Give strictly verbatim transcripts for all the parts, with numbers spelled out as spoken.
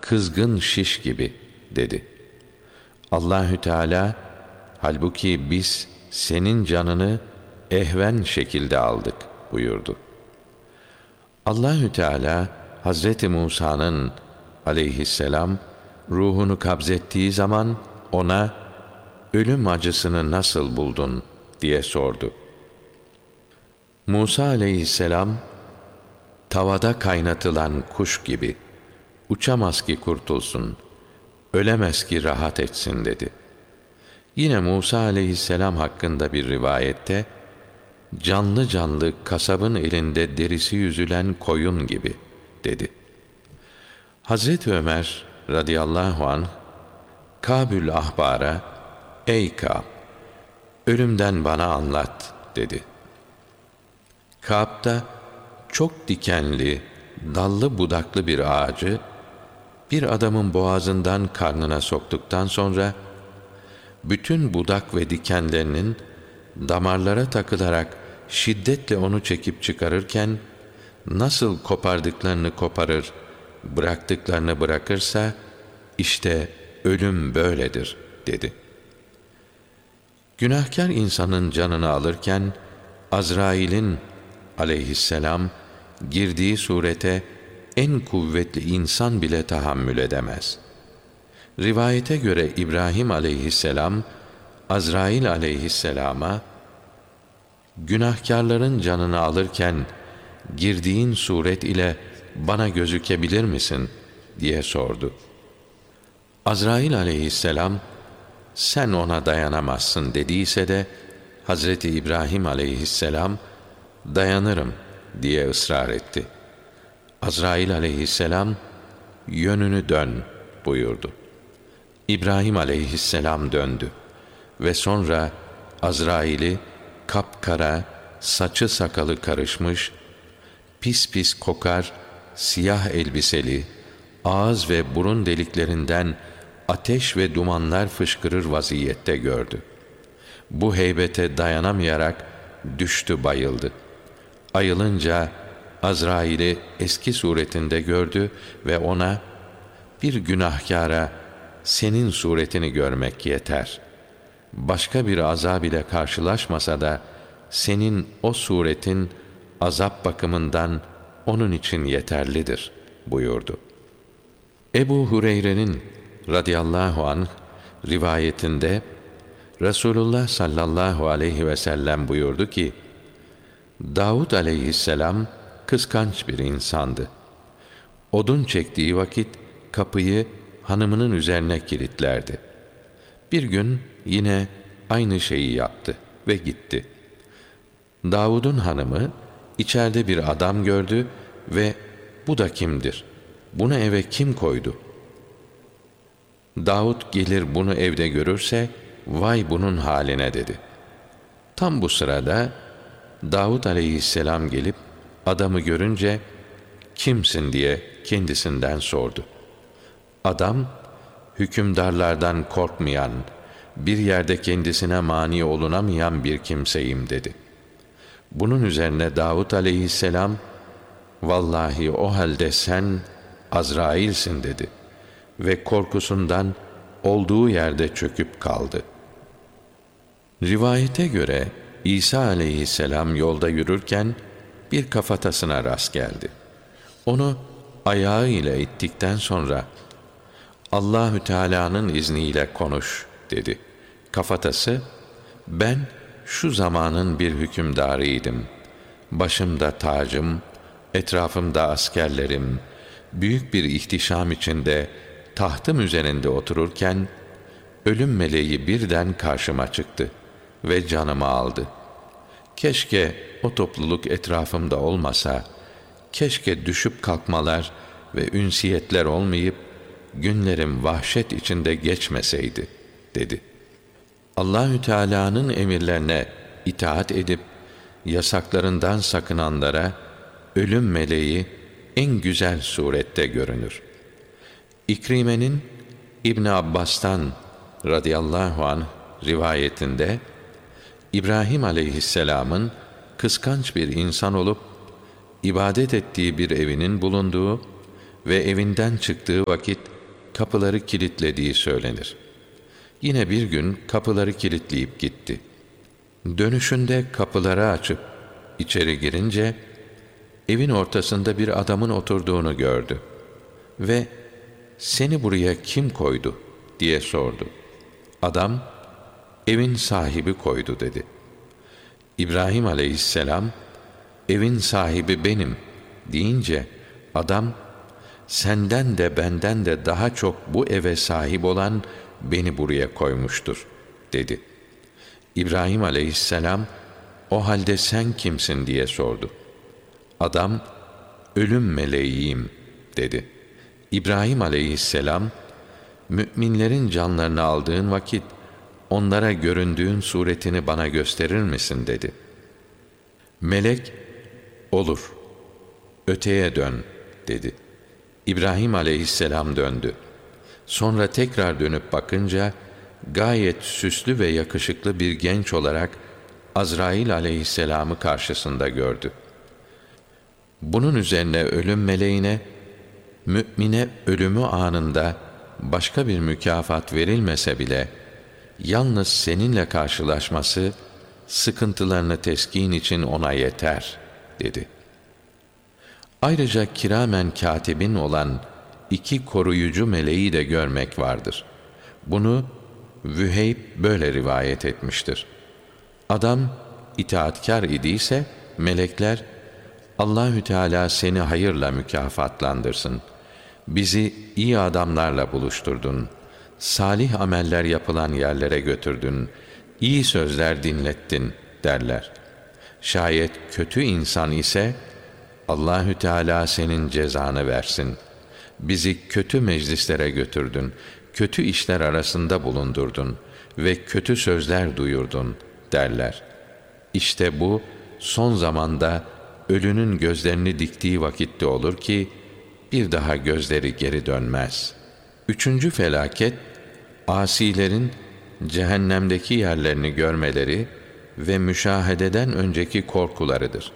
kızgın şiş gibi dedi. Allahü Teala, halbuki biz senin canını ehven şekilde aldık buyurdu. Allahü Teala Hazreti Musa'nın aleyhisselam ruhunu kabzettiği zaman ona ölüm acısını nasıl buldun diye sordu. Musa aleyhisselam tavada kaynatılan kuş gibi uçamaz ki kurtulsun, ölemez ki rahat etsin dedi. Yine Musa aleyhisselam hakkında bir rivayette canlı canlı kasabın elinde derisi yüzülen koyun gibi dedi. Hazreti Ömer radıyallahu anh Kâbül ahbara, ey Kâb, ölümden bana anlat dedi. Kâb da çok dikenli, dallı budaklı bir ağacı bir adamın boğazından karnına soktuktan sonra bütün budak ve dikenlerinin damarlara takılarak şiddetle onu çekip çıkarırken nasıl kopardıklarını koparır, bıraktıklarını bırakırsa işte ölüm böyledir dedi. Günahkar insanın canını alırken Azrail'in aleyhisselam girdiği surete en kuvvetli insan bile tahammül edemez. Rivayete göre İbrahim aleyhisselam Azrail aleyhisselama günahkarların canını alırken girdiğin suret ile bana gözükebilir misin diye sordu. Azrail aleyhisselam sen ona dayanamazsın dediyse de Hazreti İbrahim aleyhisselam dayanırım diye ısrar etti. Azrail aleyhisselam yönünü dön buyurdu. İbrahim aleyhisselam döndü ve sonra Azrail'i kapkara, saçı sakalı karışmış, pis pis kokar, siyah elbiseli, ağız ve burun deliklerinden ateş ve dumanlar fışkırır vaziyette gördü. Bu heybete dayanamayarak düştü bayıldı. Ayılınca Azrail'i eski suretinde gördü ve ona bir günahkâra senin suretini görmek yeter. Başka bir azab ile karşılaşmasa da senin o suretin azap bakımından onun için yeterlidir buyurdu. Ebu Hureyre'nin radıyallahu anh rivayetinde Resulullah sallallahu aleyhi ve sellem buyurdu ki, Davud aleyhisselam kıskanç bir insandı. Odun çektiği vakit kapıyı hanımının üzerine kilitlerdi. Bir gün yine aynı şeyi yaptı ve gitti. Davud'un hanımı içeride bir adam gördü ve bu da kimdir? Bunu eve kim koydu? Davud gelir bunu evde görürse vay bunun haline dedi. Tam bu sırada Davud aleyhisselam gelip adamı görünce kimsin diye kendisinden sordu. Adam hükümdarlardan korkmayan, bir yerde kendisine mani olunamayan bir kimseyim dedi. Bunun üzerine Davud aleyhisselam vallahi o halde sen Azrail'sin dedi ve korkusundan olduğu yerde çöküp kaldı. Rivayete göre İsa aleyhisselam yolda yürürken bir kafatasına rast geldi. Onu ayağı ile ittikten sonra Allahü Teala'nın izniyle konuş dedi. Kafatası ben şu zamanın bir hükümdarıydım. Başımda tacım, etrafımda askerlerim, büyük bir ihtişam içinde tahtım üzerinde otururken ölüm meleği birden karşıma çıktı ve canımı aldı. Keşke o topluluk etrafımda olmasa, keşke düşüp kalkmalar ve ünsiyetler olmayıp günlerim vahşet içinde geçmeseydi dedi. Allahü Teala'nın emirlerine itaat edip yasaklarından sakınanlara ölüm meleği en güzel surette görünür. İkrime'nin İbn Abbas'tan radıyallahu anh rivayetinde İbrahim aleyhisselamın kıskanç bir insan olup ibadet ettiği bir evinin bulunduğu ve evinden çıktığı vakit kapıları kilitlediği söylenir. Yine bir gün kapıları kilitleyip gitti. Dönüşünde kapıları açıp içeri girince evin ortasında bir adamın oturduğunu gördü ve "Seni buraya kim koydu?" diye sordu. Adam, "Evin sahibi koydu." dedi. İbrahim aleyhisselam, "Evin sahibi benim." deyince adam, "Senden de benden de daha çok bu eve sahip olan beni buraya koymuştur." dedi. İbrahim aleyhisselam, "O halde sen kimsin?" diye sordu. Adam, "Ölüm meleğiyim." dedi. İbrahim aleyhisselam, "Müminlerin canlarını aldığın vakit onlara göründüğün suretini bana gösterir misin?" dedi. Melek, "Olur, öteye dön." dedi. İbrahim aleyhisselam döndü. Sonra tekrar dönüp bakınca gayet süslü ve yakışıklı bir genç olarak Azrail aleyhisselamı karşısında gördü. Bunun üzerine ölüm meleğine, "Mümine ölümü anında başka bir mükafat verilmese bile yalnız seninle karşılaşması sıkıntılarını teskin için ona yeter." dedi. Ayrıca kiramen katibin olan iki koruyucu meleği de görmek vardır. Bunu Vüheyb böyle rivayet etmiştir. Adam itaatkar idiyse melekler, "Allahü Teala seni hayırla mükafatlandırsın. Bizi iyi adamlarla buluşturdun. Salih ameller yapılan yerlere götürdün. İyi sözler dinlettin." derler. Şayet kötü insan ise, "Allahü Teala senin cezanı versin. Bizi kötü meclislere götürdün, kötü işler arasında bulundurdun ve kötü sözler duyurdun." derler. İşte bu son zamanda ölünün gözlerini diktiği vakitte olur ki bir daha gözleri geri dönmez. Üçüncü felaket, asilerin cehennemdeki yerlerini görmeleri ve müşahededen önceki korkularıdır.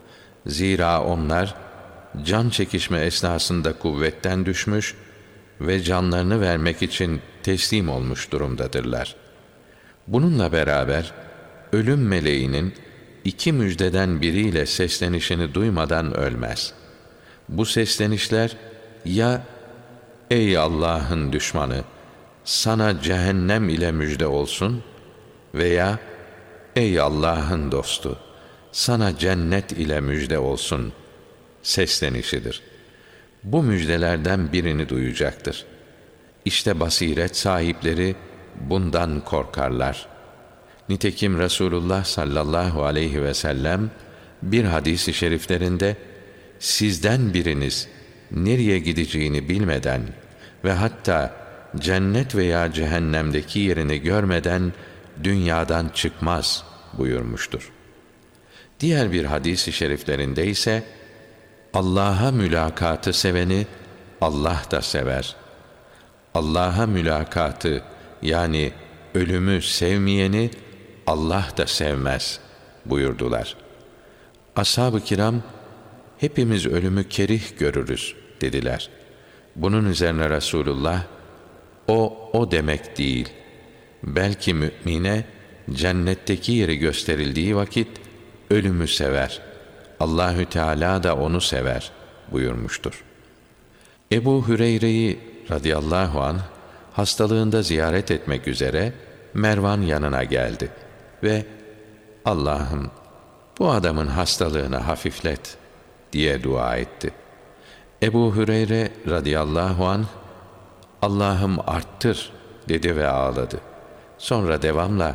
Zira onlar can çekişme esnasında kuvvetten düşmüş ve canlarını vermek için teslim olmuş durumdadırlar. Bununla beraber ölüm meleğinin iki müjdeden biriyle seslenişini duymadan ölmez. Bu seslenişler ya "Ey Allah'ın düşmanı, sana cehennem ile müjde olsun" veya "Ey Allah'ın dostu, sana cennet ile müjde olsun" seslenişidir. Bu müjdelerden birini duyacaktır. İşte basiret sahipleri bundan korkarlar. Nitekim Resulullah sallallahu aleyhi ve sellem bir hadis-i şeriflerinde, "Sizden biriniz nereye gideceğini bilmeden ve hatta cennet veya cehennemdeki yerini görmeden dünyadan çıkmaz" buyurmuştur. Diğer bir hadis-i şeriflerinde ise, "Allah'a mülakatı seveni Allah da sever. Allah'a mülakatı yani ölümü sevmeyeni Allah da sevmez" buyurdular. Ashab-ı kiram, "Hepimiz ölümü kerih görürüz" dediler. Bunun üzerine Resulullah, "O, o demek değil. Belki mümine cennetteki yeri gösterildiği vakit ölümü sever. Allahü Teala da onu sever" buyurmuştur. Ebu Hüreyre'yi radıyallahu anh hastalığında ziyaret etmek üzere Mervan yanına geldi ve "Allah'ım, bu adamın hastalığını hafiflet" diye dua etti. Ebu Hüreyre radıyallahu anh, "Allah'ım arttır" dedi ve ağladı. Sonra devamla,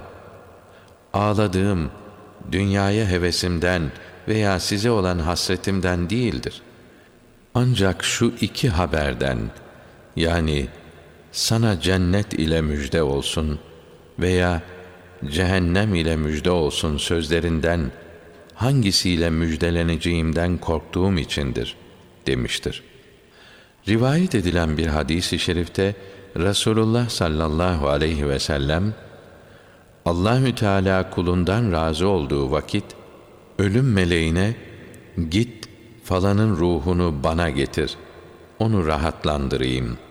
"Ağladığım dünyaya hevesimden veya size olan hasretimden değildir. Ancak şu iki haberden, yani sana cennet ile müjde olsun veya cehennem ile müjde olsun sözlerinden hangisiyle müjdeleneceğimden korktuğum içindir" demiştir. Rivayet edilen bir hadis-i şerifte Resulullah sallallahu aleyhi ve sellem, Allahü Teala kulundan razı olduğu vakit ölüm meleğine "Git falanın ruhunu bana getir, onu rahatlandırayım"